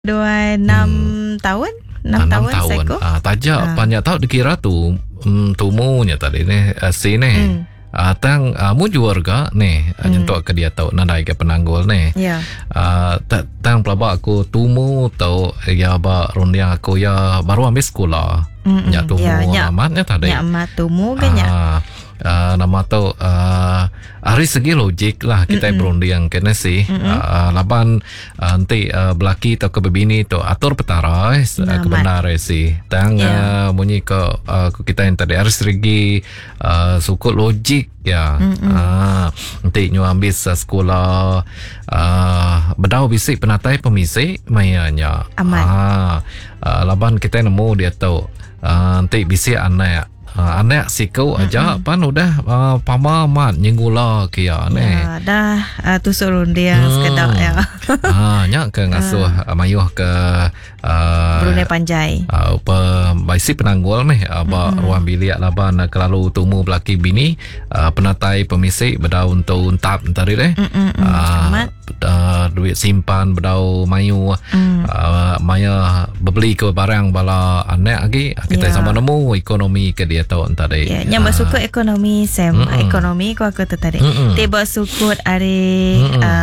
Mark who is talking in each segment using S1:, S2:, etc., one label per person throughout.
S1: 6 tahun 6 tahun seko.
S2: Tajak banyak tahu dikira tu tumunya tadi ni sini. Tang mu juga ni nyentuk ke dia tahu nadai ke penanggul ni.
S1: Ya.
S2: Tang pelaba aku tumu tahu ya ba rundiang aku ya baru ambil sekolah. Ya tumu amatnya tadi.
S1: Ya amat tumu kan ya.
S2: Nama tu dari segi logik lah kita berunding kena sih laban nanti belaki atau kebebini tu atur petara kebenaran sih tang bunyi ke kita yang tadi dari segi suku logik ya nanti nyu ambil sekolah bedau bisik penatai pemisik mayanya laban kita nemu dia tahu nanti bisik anak sikau aja pan udah pamamat nyinggula kia ni.
S1: Ya, dah tusuk rundiang sekedar ya.
S2: Nyak ke ngasuh mayuh ke
S1: Brunei Panjai.
S2: Baisi penanggul meh ruang bilik laban kelalu tumu belaki bini penatai pemisik berdaun tu untap tadi deh. Duit simpan bedau mayu maya beli ke barang bala anak lagi kita sama nemu ekonomi ke dia tahu tadi
S1: yang bersuku ekonomi ekonomi ko aku tu tadi tiba sukut are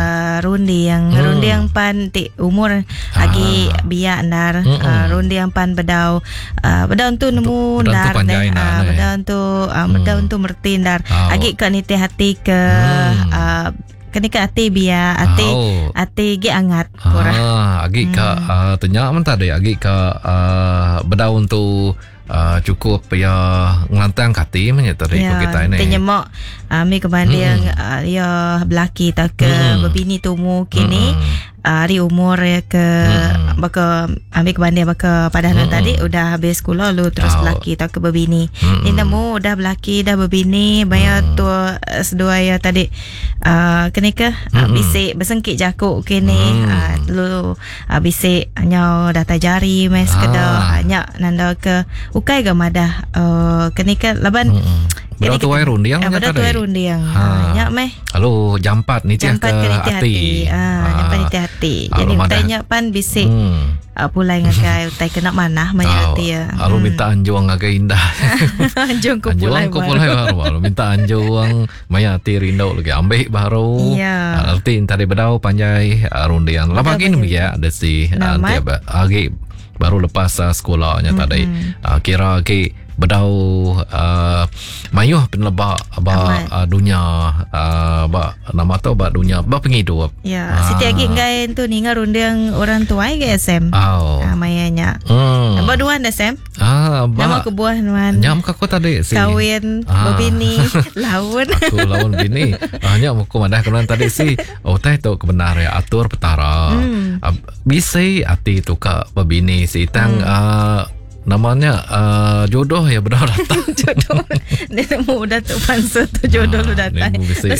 S1: rundiang pan ti umur lagi biak ndar rundiang pan bedau tu nemu ndar bedau tu merti ndar lagi ke niti hati ke kenika ati biya ati ge angat kurang
S2: agi ka tanya man tadi agi ka bedaun tu cukup ya ngelantang kati menya tadi kita ini
S1: tenyemak mi kebanding ya belaki tak ke bebini tumu kini hari umur ke baka ambil kebanding baka padahal tadi udah habis sekolah lu terus belaki tak ke bebini ni nemu udah belaki dah bebini bayar tu sedua ya tadi kenika bisik bersengkit jakuk kini lu bisik hanya data jari mes kedai hanya nanda ke ukai ke madah kenika laban
S2: Berapa tuai rundiang
S1: berapa tuai rundiang nyak meh
S2: halo jampat ni cak ke hati
S1: jampat ni hati jadi tanya pan bisik pulai ngagai utai kena manah banyak hati ya
S2: halo minta anjuang ngagai indah
S1: anjuang ku pulai
S2: baru minta anjuang banyak hati rindau lagi ambil baru arti tadi bedau panjai rundiang lah pagi ni ya ada si tiap agi baru lepas sekolahnya tadi kira ke bedau mayuh penlebak dunia nama tau dunia penghidup
S1: ya siti lagi ngai tu ninga rundiang orang tua ke SM mayanya duan SM nama kebuah nuan
S2: nyam aku tadi si
S1: kawin bini laun
S2: aku laun bini nyam aku madah kenan tadi si teh tu kebenaran atur petara bisa ati tu ka bini si tang namanya jodoh ya benar datang
S1: jodoh ni nemu dah tu pansu tu jodoh lu datang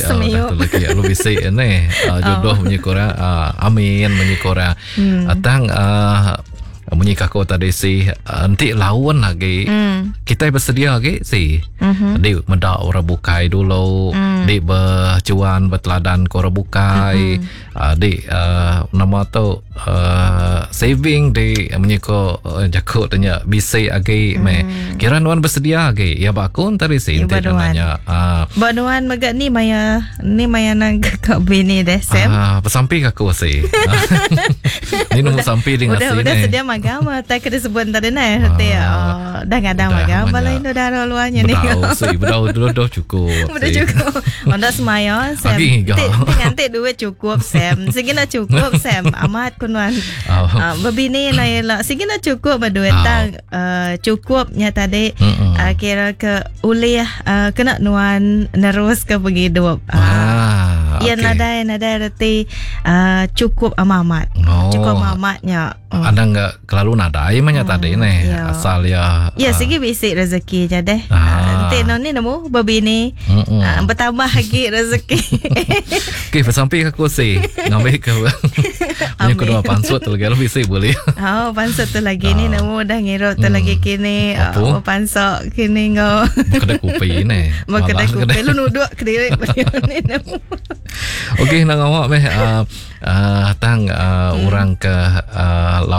S2: lu bisa ni jodoh menyikora amin menyikora atang menyikako tadi si nanti lawan lagi kita bersedia lagi si di mendak orang bukai dulu di bercuan berteladan kora bukai di nama tu saving di menyiko jakut tanya bisa lagi kira nuan bersedia lagi ya bakun tadi si nanti nanya
S1: banuan magak ni maya nang kak bini deh Sam
S2: pesampi aku si ni nombor sampi dengan si
S1: udah sedia magama tak kena sebut tadi nah dah ada magama lain dah ada luarnya ni
S2: bedau cukup
S1: anda semaya Sam nanti duit cukup Sam segini cukup Sam amat kunuan bebini naila segini cukup berduit tang cukupnya tadi kira ke uliah kena nuan nerus ke begitu ya nada reti cukup amat cukup amatnya
S2: ada enggak kelalu nada manya tadi nih asal ya
S1: segi bisik rezekinya deh nanti noni nemu bebini bertambah lagi rezeki
S2: okey sampai aku si ngambil ke punya kedua pansut tu lagi bisik boleh
S1: pansut tu lagi ni nemu dah ngirot tu lagi kini pansok kini ngau
S2: kedai kopi ni
S1: kedai kopi lu nuduk kedai ni nemu
S2: Okey nang awak meh tang orang ke